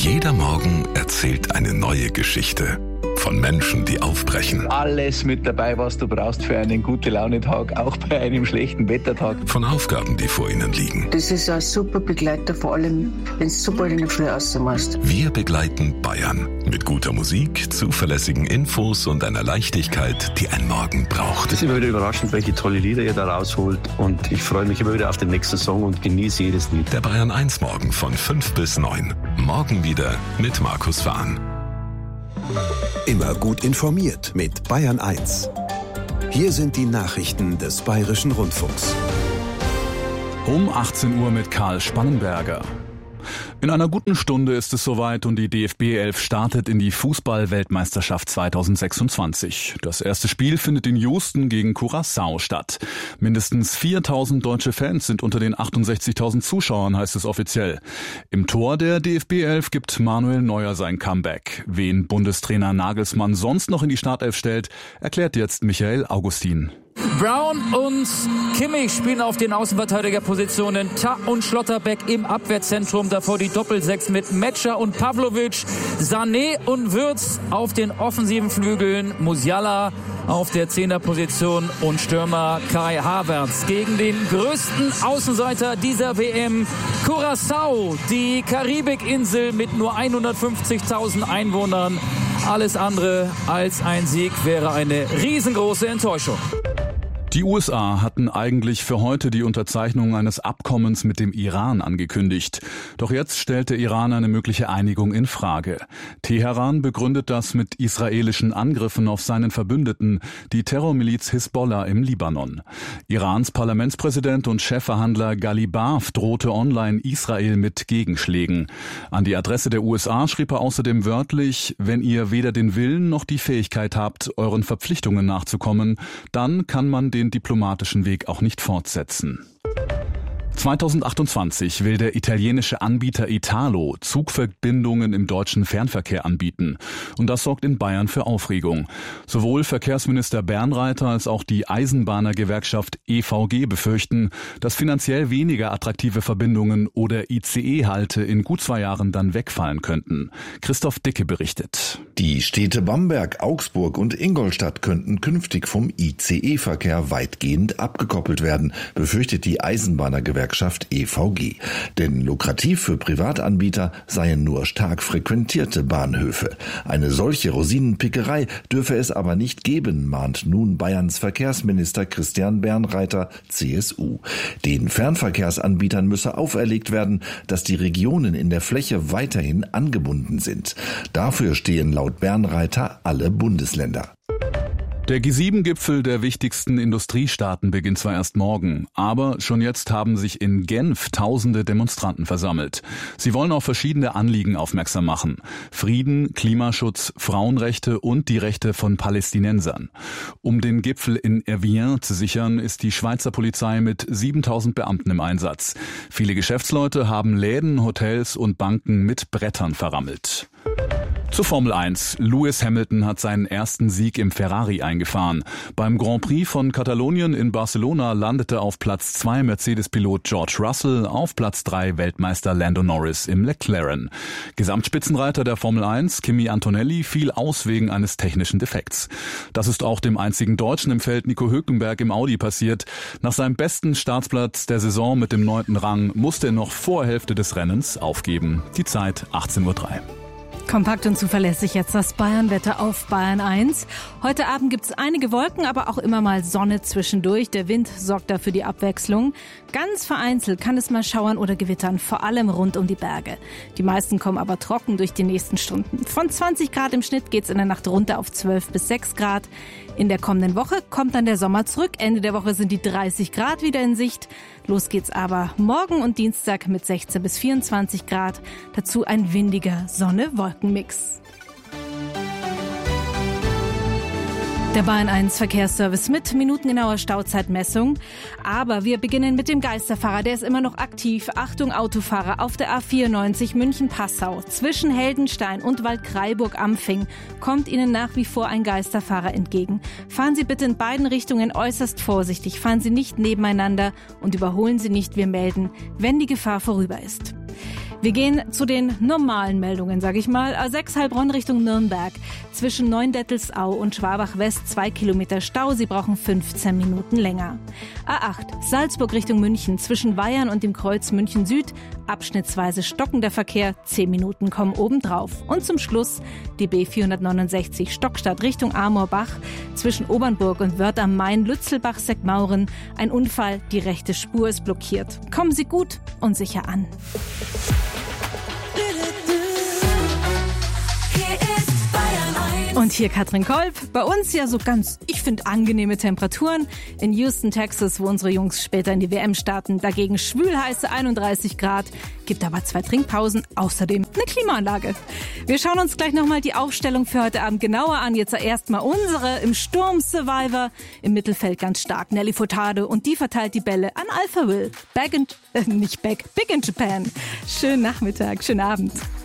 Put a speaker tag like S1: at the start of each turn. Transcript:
S1: Jeder Morgen erzählt eine neue Geschichte. Von Menschen, die aufbrechen.
S2: Alles mit dabei, was du brauchst für einen Gute-Laune-Tag, auch bei einem schlechten Wettertag.
S1: Von Aufgaben, die vor ihnen liegen.
S3: Das ist ein super Begleiter, vor allem, wenn du so bald in der Früh rausmachst.
S1: Wir begleiten Bayern mit guter Musik, zuverlässigen Infos und einer Leichtigkeit, die ein Morgen braucht.
S4: Es ist immer wieder überraschend, welche tolle Lieder ihr da rausholt. Und ich freue mich immer wieder auf den nächsten Song und genieße jedes Lied.
S1: Der Bayern 1 Morgen von 5 bis 9. Morgen wieder mit Markus Fahn.
S5: Immer gut informiert mit Bayern 1. Hier sind die Nachrichten des Bayerischen Rundfunks.
S6: Um 18 Uhr mit Karl Spannenberger. In einer guten Stunde ist es soweit und die DFB 11 startet in die Fußball-Weltmeisterschaft 2026. Das erste Spiel findet in Houston gegen Curaçao statt. Mindestens 4.000 deutsche Fans sind unter den 68.000 Zuschauern, heißt es offiziell. Im Tor der DFB 11 gibt Manuel Neuer sein Comeback. Wen Bundestrainer Nagelsmann sonst noch in die Startelf stellt, erklärt jetzt Michael Augustin.
S7: Brown und Kimmich spielen auf den Außenverteidigerpositionen. Ta und Schlotterbeck im Abwehrzentrum. Davor die Doppelsechs mit Metscher und Pavlovic. Sané und Wirtz auf den offensiven Flügeln. Musiala auf der Zehnerposition und Stürmer Kai Havertz gegen den größten Außenseiter dieser WM. Curaçao, die Karibikinsel mit nur 150.000 Einwohnern. Alles andere als ein Sieg wäre eine riesengroße Enttäuschung.
S6: Die USA hatten eigentlich für heute die Unterzeichnung eines Abkommens mit dem Iran angekündigt. Doch jetzt stellt der Iran eine mögliche Einigung in Frage. Teheran begründet das mit israelischen Angriffen auf seinen Verbündeten, die Terrormiliz Hisbollah im Libanon. Irans Parlamentspräsident und Chefverhandler Ghalibaf drohte online Israel mit Gegenschlägen. An die Adresse der USA schrieb er außerdem wörtlich: Wenn ihr weder den Willen noch die Fähigkeit habt, euren Verpflichtungen nachzukommen, dann kann man den diplomatischen Weg auch nicht fortsetzen. 2028 will der italienische Anbieter Italo Zugverbindungen im deutschen Fernverkehr anbieten. Und das sorgt in Bayern für Aufregung. Sowohl Verkehrsminister Bernreiter als auch die Eisenbahnergewerkschaft EVG befürchten, dass finanziell weniger attraktive Verbindungen oder ICE-Halte in gut 2 Jahren dann wegfallen könnten. Christoph Dicke berichtet.
S8: Die Städte Bamberg, Augsburg und Ingolstadt könnten künftig vom ICE-Verkehr weitgehend abgekoppelt werden, befürchtet die Eisenbahnergewerkschaft EVG. Denn lukrativ für Privatanbieter seien nur stark frequentierte Bahnhöfe. Eine solche Rosinenpickerei dürfe es aber nicht geben, mahnt nun Bayerns Verkehrsminister Christian Bernreiter, CSU. Den Fernverkehrsanbietern müsse auferlegt werden, dass die Regionen in der Fläche weiterhin angebunden sind. Dafür stehen laut Bernreiter alle Bundesländer.
S6: Der G7-Gipfel der wichtigsten Industriestaaten beginnt zwar erst morgen, aber schon jetzt haben sich in Genf tausende Demonstranten versammelt. Sie wollen auf verschiedene Anliegen aufmerksam machen: Frieden, Klimaschutz, Frauenrechte und die Rechte von Palästinensern. Um den Gipfel in Evian zu sichern, ist die Schweizer Polizei mit 7.000 Beamten im Einsatz. Viele Geschäftsleute haben Läden, Hotels und Banken mit Brettern verrammelt. Zur Formel 1. Lewis Hamilton hat seinen ersten Sieg im Ferrari eingefahren. Beim Grand Prix von Katalonien in Barcelona landete auf Platz 2 Mercedes-Pilot George Russell, auf Platz 3 Weltmeister Lando Norris im McLaren. Gesamtspitzenreiter der Formel 1, Kimi Antonelli, fiel aus wegen eines technischen Defekts. Das ist auch dem einzigen Deutschen im Feld, Nico Hülkenberg, im Audi passiert. Nach seinem besten Startplatz der Saison mit dem 9. Rang musste er noch vor Hälfte des Rennens aufgeben. Die Zeit 18:03 Uhr.
S9: Kompakt und zuverlässig jetzt das Bayernwetter auf Bayern 1. Heute Abend gibt's einige Wolken, aber auch immer mal Sonne zwischendurch. Der Wind sorgt dafür die Abwechslung. Ganz vereinzelt kann es mal schauern oder gewittern, vor allem rund um die Berge. Die meisten kommen aber trocken durch die nächsten Stunden. Von 20 Grad im Schnitt geht's in der Nacht runter auf 12 bis 6 Grad. In der kommenden Woche kommt dann der Sommer zurück. Ende der Woche sind die 30 Grad wieder in Sicht. Los geht's aber morgen und Dienstag mit 16 bis 24 Grad. Dazu ein windiger Sonne-Wolken-Mix. Der Bayern 1 Verkehrsservice mit minutengenauer Stauzeitmessung. Aber wir beginnen mit dem Geisterfahrer. Der ist immer noch aktiv. Achtung Autofahrer auf der A94 München-Passau. Zwischen Heldenstein und Waldkraiburg-Ampfing kommt Ihnen nach wie vor ein Geisterfahrer entgegen. Fahren Sie bitte in beiden Richtungen äußerst vorsichtig. Fahren Sie nicht nebeneinander und überholen Sie nicht. Wir melden, wenn die Gefahr vorüber ist. Wir gehen zu den normalen Meldungen, sag ich mal. A6 Heilbronn Richtung Nürnberg. Zwischen Neuendettelsau und Schwabach West 2 Kilometer Stau. Sie brauchen 15 Minuten länger. A8 Salzburg Richtung München. Zwischen Weyern und dem Kreuz München Süd. Abschnittsweise stockender Verkehr. 10 Minuten kommen obendrauf. Und zum Schluss die B469 Stockstadt Richtung Amorbach. Zwischen Obernburg und Wörth am Main, Lützelbach-Seckmauren. Ein Unfall, die rechte Spur ist blockiert. Kommen Sie gut und sicher an. Und hier Katrin Kolb. Bei uns ja so ganz, ich finde, angenehme Temperaturen. In Houston, Texas, wo unsere Jungs später in die WM starten. Dagegen schwülheiße 31 Grad. Gibt aber 2 Trinkpausen. Außerdem eine Klimaanlage. Wir schauen uns gleich nochmal die Aufstellung für heute Abend genauer an. Jetzt erstmal unsere im Sturm Survivor. Im Mittelfeld ganz stark Nelly Furtado. Und die verteilt die Bälle an Alpha Will. Big in Japan. Schönen Nachmittag, schönen Abend.